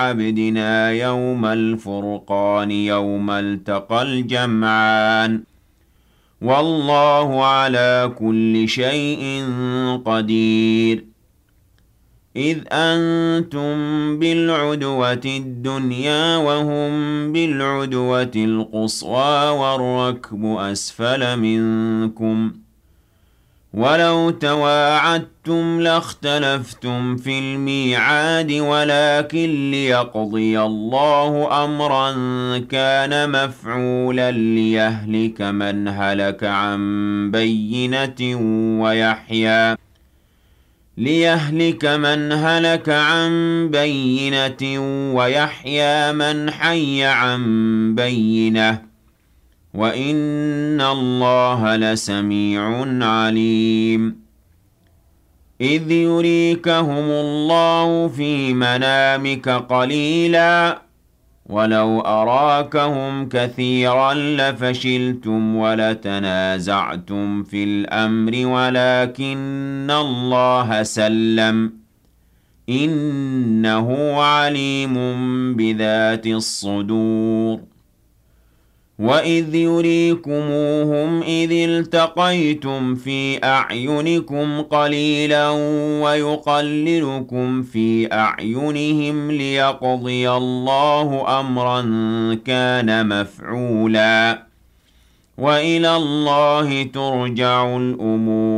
عبدنا يوم الفرقان يوم التقى الجمعان والله على كل شيء قدير إذ أنتم بالعدوة الدنيا وهم بالعدوة القصوى والركب أسفل منكم ولو تواعدتم لاختلفتم في الميعاد ولكن ليقضي الله أمرا كان مفعولا ليهلك من هلك عن بينة ويحيى من حي عن بينة وإن الله لسميع عليم إذ يريكهم الله في منامك قليلا ولو أراكهم كثيرا لفشلتم ولتنازعتم في الأمر ولكن الله سلم إنه عليم بذات الصدور وإذ يريكموهم إذ التقيتم في أعينكم قليلا ويقللكم في أعينهم ليقضي الله أمرا كان مفعولا وإلى الله ترجع الأمور